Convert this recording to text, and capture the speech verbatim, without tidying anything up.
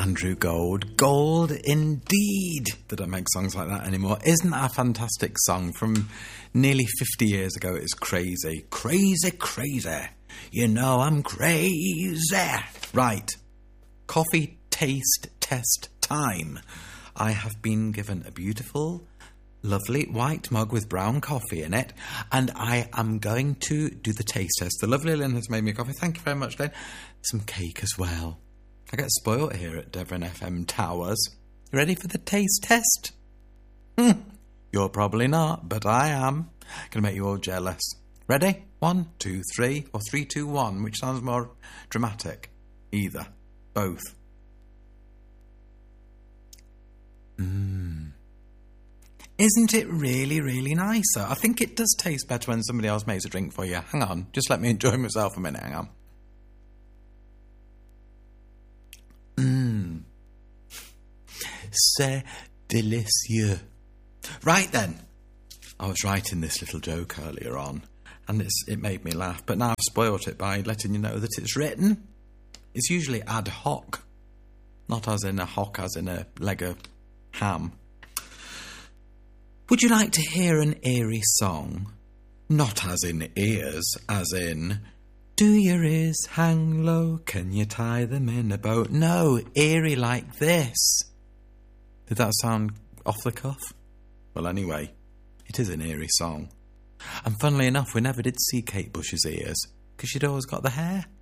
Andrew Gold. Gold indeed. They don't make songs like that anymore. Isn't that a fantastic song from nearly fifty years ago? It's crazy. Crazy, crazy. You know I'm crazy. Right. Coffee taste test time. I have been given a beautiful, lovely white mug with brown coffee in it, and I am going to do the taste test. The lovely Lynn has made me a coffee. Thank you very much, Lynn. Some cake as well. I get spoilt here at Devon F M Towers. You ready for the taste test? Hmm. You're probably not, but I am. Gonna make you all jealous. Ready? One, two, three, or three, two, one. Which sounds more dramatic? Either. Both. Mmm. Isn't it really, really nicer? I think it does taste better when somebody else makes a drink for you. Hang on. Just let me enjoy myself a minute. Hang on. Mmm. C'est délicieux. Right then. I was writing this little joke earlier on, and it's, it made me laugh, but now I've spoilt it by letting you know that it's written. It's usually ad hoc. Not as in a hock, as in a leg of ham. Would you like to hear an eerie song? Not as in ears, as in... Do your ears hang low? Can you tie them in a bow? No, eerie like this. Did that sound off the cuff? Well, anyway, it is an eerie song. And funnily enough, we never did see Kate Bush's ears, because she'd always got the hair.